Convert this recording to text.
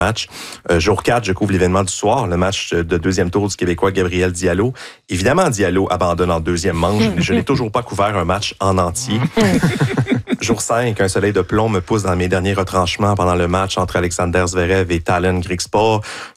match. Jour 4, je couvre l'événement du soir, le match de deuxième tour du Québécois Gabriel Diallo. Évidemment, Diallo abandonne en deuxième manche. Je n'ai toujours pas couvert un match en entier. Jour 5, un soleil de plomb me pousse dans mes derniers retranchements pendant le match entre Alexander Zverev et Tallon Griekspoor.